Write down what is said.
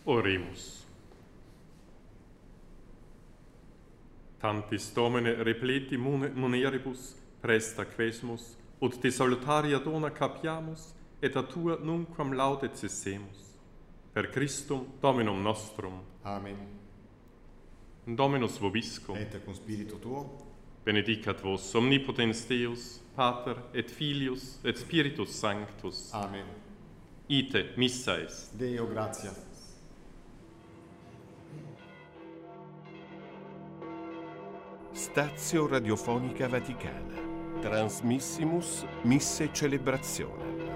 Oremus. Tantis Domine repleti muneribus, presta quesmus, ut de salutaria dona capiamus, et a tua nunquam laude cessemus. Per Christum Dominum nostrum. Amen. Dominus vobiscum. Et cum spiritu tuo. Benedicat vos omnipotens Deus, Pater et Filius et Spiritus Sanctus. Amen. Ite missa est. Deo gratia. Stazio Radiofonica Vaticana. Transmissimus Misse Celebrazione.